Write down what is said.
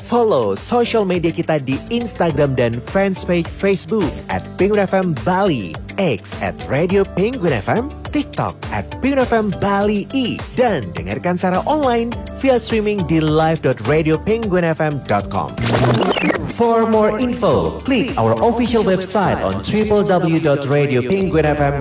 Follow social media kita di Instagram dan fanspage Facebook @Penguin FM Bali, X @Radio Penguin FM, TikTok @PenguinFM Bali I, dan dengarkan secara online via streaming di live.radiopenguinfm.com. For more info, klik our official website on www.radiopenguinfm.com.